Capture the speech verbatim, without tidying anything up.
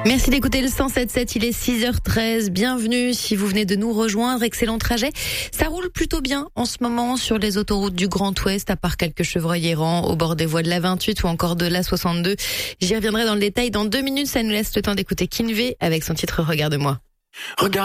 Merci d'écouter le cent sept sept, il est six heures treize, bienvenue si vous venez de nous rejoindre, excellent trajet. Ça roule plutôt bien en ce moment sur les autoroutes du Grand Ouest, à part quelques chevreuils errants au bord des voies de la vingt-huit ou encore de la soixante-deux. J'y reviendrai dans le détail dans deux minutes, ça nous laisse le temps d'écouter Kinvey avec son titre Regarde-moi. Regarde